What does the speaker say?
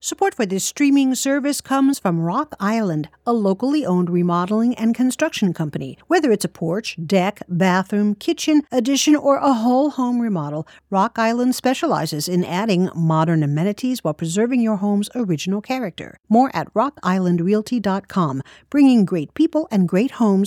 Support for this streaming service comes from Rock Island, a locally owned remodeling and construction company. Whether it's a porch, deck, bathroom, kitchen, addition, or a whole home remodel, Rock Island specializes in adding modern amenities while preserving your home's original character. More at rockislandrealty.com, bringing great people and great homes